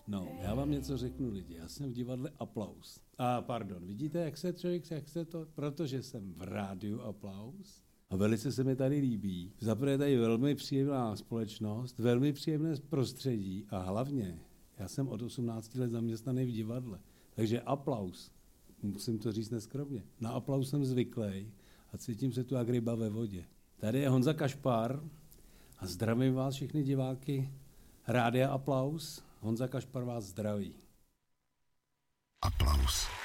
No, já vám něco řeknu, lidi. Já jsem v divadle Aplaus. Vidíte, jak se to? Protože jsem v rádiu Aplaus. A velice se mi tady líbí. Zaprvé je tady velmi příjemná společnost, velmi příjemné prostředí a hlavně, já jsem od 18 let zaměstnaný v divadle. Takže Aplaus, musím to říct neskromně, na Aplaus jsem zvyklý a cítím se tu jak ryba ve vodě. Tady je Honza Kašpar a zdravím vás všechny diváky Rádia Aplaus. Honza Kašpar vás zdraví. Aplaus.